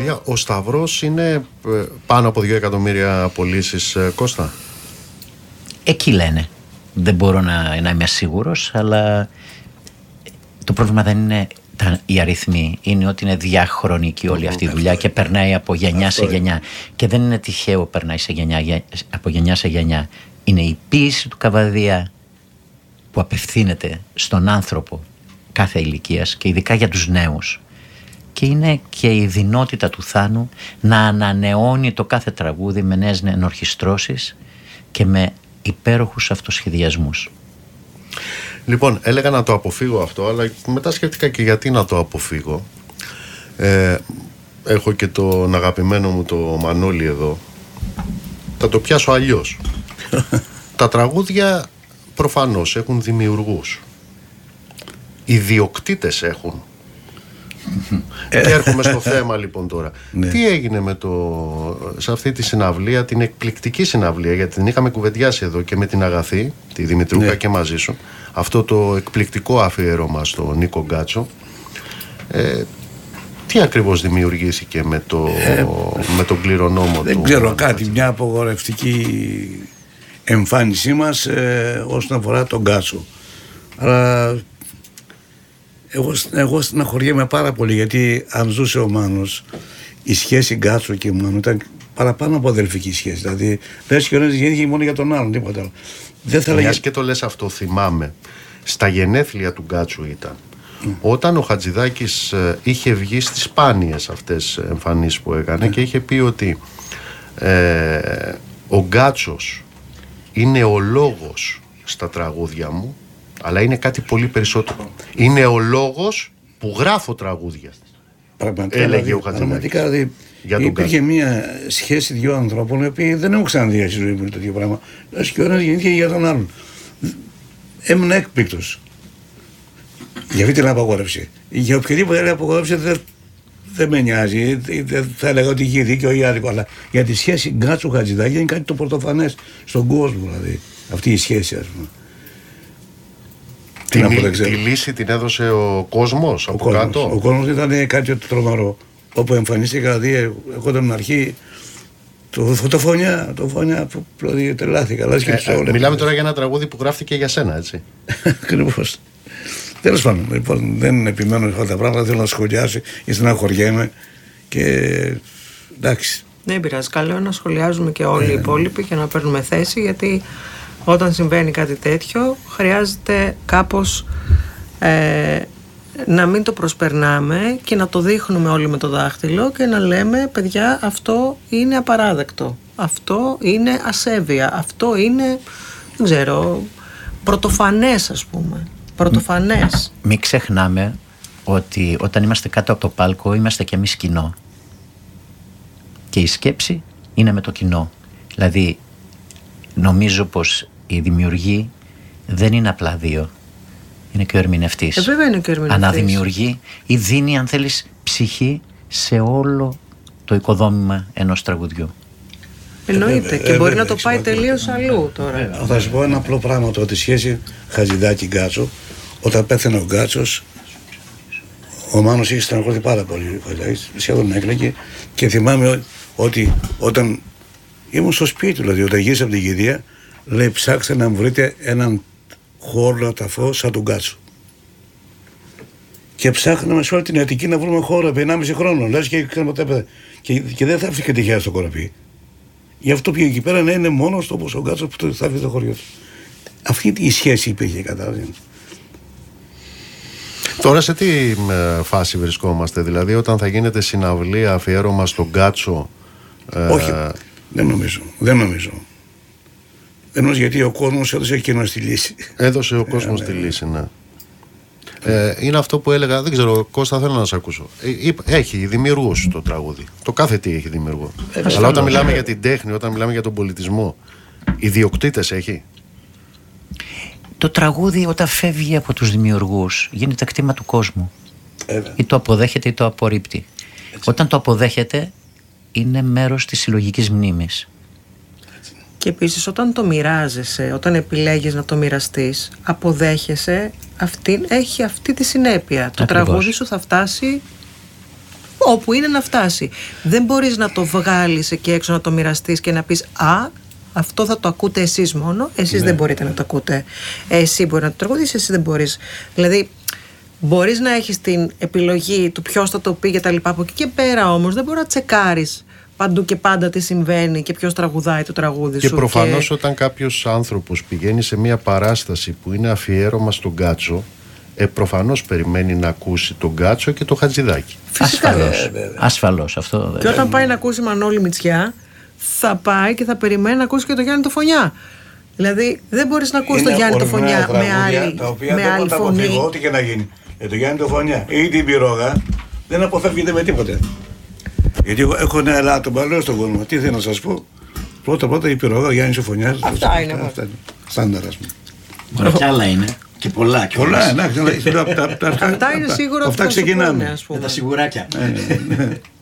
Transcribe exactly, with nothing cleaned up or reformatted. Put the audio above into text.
Παιδιά, ο Σταυρός είναι πάνω από δύο εκατομμύρια πωλήσεις, Κώστα. Εκεί λένε. Δεν μπορώ να, να είμαι σίγουρος, αλλά το πρόβλημα δεν είναι τα, οι αριθμοί. Είναι ότι είναι διαχρονική όλη αυτή η δουλειά και περνάει από γενιά σε γενιά. Και δεν είναι τυχαίο περνάει σε γενιά, από γενιά σε γενιά. Είναι η ποίηση του Καβαδία που απευθύνεται στον άνθρωπο κάθε ηλικίας και ειδικά για τους νέους. Και είναι και η δυνότητα του Θάνου να ανανεώνει το κάθε τραγούδι με νέες ενορχιστρώσεις και με υπέροχους αυτοσχεδιασμούς. Λοιπόν, έλεγα να το αποφύγω αυτό, αλλά μετά σκέφτηκα και γιατί να το αποφύγω. Ε, έχω και τον αγαπημένο μου το Μανώλη εδώ. Θα το πιάσω αλλιώς. Τα τραγούδια προφανώς έχουν δημιουργούς. Οι διοκτήτες έχουν. Και έρχομαι στο θέμα λοιπόν τώρα. Ναι. Τι έγινε με το, σε αυτή τη συναυλία, την εκπληκτική συναυλία, γιατί την είχαμε κουβεντιάσει εδώ και με την Αγαθή, τη Δημητρούκα, ναι, και μαζί σου. Αυτό το εκπληκτικό αφιέρωμα στο Νίκο Γκάτσο. Ε, τι ακριβώς δημιουργήθηκε με, το, ε, με τον κληρονόμο δεν του? Δεν ξέρω κάτι, μια απογορευτική εμφάνισή μας ε, όσον αφορά τον Γκάτσο. Αλλά εγώ, εγώ στεναχωριέμαι πάρα πολύ, γιατί αν ζούσε ο Μάνος, η σχέση Γκάτσο και Μάνου ήταν παραπάνω από αδελφική σχέση. Δηλαδή, πες και ο ένας γεννήθηκε μόνο για τον άλλον, τίποτα άλλο. Δεν θα λέγε... και το λες αυτό, θυμάμαι. Στα γενέθλια του Γκάτσου ήταν. Mm. Όταν ο Χατζηδάκης ε, είχε βγει στις σπάνιες αυτές εμφανίσεις που έκανε, mm. και είχε πει ότι ε, ο Γκάτσος είναι ο λόγος στα τραγούδια μου, αλλά είναι κάτι πολύ περισσότερο. Είναι ο λόγος που γράφω τραγούδια. Πραγματικά, έλεγε δηλαδή, ο Χατζηδάκης. Δηλαδή, υπήρχε μια σχέση δύο ανθρώπων, οι οποίοι δεν έχουν ξαναδεί στη ζωή μου το ίδιο πράγμα. Λες και ο ένας γεννήθηκε για τον άλλον. Έμεινα έκπληκτος για αυτή την απαγόρευση. Για οποιαδήποτε άλλη απαγόρευση δεν, δεν με νοιάζει. Δεν θα έλεγα ότι είχε δίκιο ή άδικο. Αλλά για τη σχέση Γκάτσου Χατζηδάκη είναι κάτι το πρωτοφανές στον κόσμο. Δηλαδή, αυτή η σχέση, ας πούμε. Τη, μη, τη λύση την έδωσε ο κόσμος από ο κάτω. Κόσμος. Ο κόσμος ήταν κάτι τρομερό. Όπου εμφανίστηκα, δηλαδή, εγώ ήταν αρχή. Το, το φωνιά, το φωνιά που δηλαδή, τρελάθηκα. Ε, ε, μιλάμε τώρα για ένα τραγούδι που γράφτηκε για σένα, έτσι. Ακριβώς. Τέλος πάντων, λοιπόν, δεν επιμένω αυτά τα πράγματα, θέλω να σχολιάσω ή στεναχωριέμαι και εντάξει. Δεν πειράζει, καλό είναι να σχολιάζουμε και όλοι ε, οι υπόλοιποι και να παίρνουμε θέση, γιατί όταν συμβαίνει κάτι τέτοιο χρειάζεται κάπως ε, να μην το προσπερνάμε και να το δείχνουμε όλοι με το δάχτυλο και να λέμε, παιδιά, αυτό είναι απαράδεκτο, αυτό είναι ασέβεια, αυτό είναι, δεν ξέρω, πρωτοφανές, ας πούμε, πρωτοφανές. Μην ξεχνάμε ότι όταν είμαστε κάτω από το πάλκο είμαστε κι εμείς κοινό και η σκέψη είναι με το κοινό. Δηλαδή νομίζω πως η δημιουργή δεν είναι απλά δύο. Είναι και ο ερμηνευτής. Ε, βέβαια είναι και ο ερμηνευτής. Αναδημιουργεί ή δίνει, αν θέλεις, ψυχή σε όλο το οικοδόμημα ενός τραγουδιού. Εννοείται. Ε, και ε, μπορεί ε, να το πάει τελείως αλλού τώρα. Ε, θα σου πω ένα απλό πράγμα, το ότι σχέση Χατζηδάκη-Γκάτσο, όταν πέθανε ο Γκάτσος, ο Μάνος είχε στεναχωρηθεί πάρα πολύ. Σχεδόν έκλαιγε και θυμάμαι ότι όταν ήμουν στο σπίτι, δηλαδή όταν γύρισα από την κηδεία, λέει, ψάξτε να μου βρείτε έναν χώρο να ταφώ σαν τον Γκάτσο. Και ψάχναμε σε όλη την Αττική να βρούμε χώρο επί ενάμιση χρόνο. Λες και, και, και δεν θα έφυγε τυχαία στο Κοροπή. Γι' αυτό πήγε εκεί πέρα να είναι μόνος του όπως ο Γκάτσος που θα έφυγε στο χωριό του. Αυτή η σχέση υπήρχε, κατάλαβε. Τώρα σε τι φάση βρισκόμαστε, δηλαδή όταν θα γίνεται συναυλία, αφιέρωμα στον Γκάτσο? Ε... Όχι, δεν νομίζω, δεν νομίζω. Δεν νομίζω, γιατί ο κόσμος έδωσε εκείνος τη λύση. Έδωσε ο κόσμος τη λύση, ναι. Ε, είναι αυτό που έλεγα, δεν ξέρω, Κώστα, θέλω να σε ακούσω. Ε, έχει δημιουργούς το τραγούδι. Το κάθε τι έχει δημιουργό. Ε, Αλλά όταν μιλάμε για την τέχνη, όταν μιλάμε για τον πολιτισμό, ιδιοκτήτες έχει. Το τραγούδι όταν φεύγει από τους δημιουργούς γίνεται κτήμα του κόσμου. Ε, ή το αποδέχεται ή το απορρίπτει. Έτσι. Όταν το αποδέχεται είναι μέρος της συλλογικής μνήμης. Και επίσης όταν το μοιράζεσαι, όταν επιλέγεις να το μοιραστείς, αποδέχεσαι, αυτή, έχει αυτή τη συνέπεια. Το Ακριβώς. Τραγούδι σου θα φτάσει όπου είναι να φτάσει. Δεν μπορείς να το βγάλεις εκεί έξω, να το μοιραστείς και να πεις «Α, αυτό θα το ακούτε εσείς μόνο, εσείς ναι. δεν μπορείτε να το ακούτε. Εσύ μπορεί να το τραγουδήσεις, εσύ δεν μπορείς». Δηλαδή, μπορείς να έχεις την επιλογή του ποιος θα το πει και τα λοιπά. Από εκεί και πέρα όμως δεν μπορεί να τσεκάρεις παντού και πάντα τι συμβαίνει και ποιος τραγουδάει το τραγούδι και σου. Προφανώς και... όταν κάποιος άνθρωπος πηγαίνει σε μια παράσταση που είναι αφιέρωμα στον Γκάτσο, ε, προφανώς περιμένει να ακούσει τον Γκάτσο και το Χατζηδάκι. Ασφαλώς. Ε, Ασφαλώς αυτό. Και όταν πάει να ακούσει Μανώλη Μητσιά, θα πάει και θα περιμένει να ακούσει και το Γιάννη το Φωνιά. Δηλαδή δεν μπορείς να ακούσει το Γιάννη το Φωνιά με άλλη, τα οποία με δεν άλλη θα φωνή. αποφύγω, ό,τι και να γίνει. Για το Γιάννη το Φωνιά ή την Πυρόγα δεν αποφεύγεται με τίποτε. Γιατί εγώ έχω ένα ελάττωμα, λέω στον κόσμο. Τι θέλω να σας πω. Πρώτα πρώτα η Πυρόγα, ο Γιάννης ο Φωνιάς. Αυτά, αυτά είναι. Αυτά είναι. Στάνταρ, ας πούμε. Μπορεί κι άλλα είναι. Και πολλά και πολλά. Πολλά, εντάξει. Αυτά είναι σίγουρα αυτά ξεκινάμε. Με τα σιγουράκια.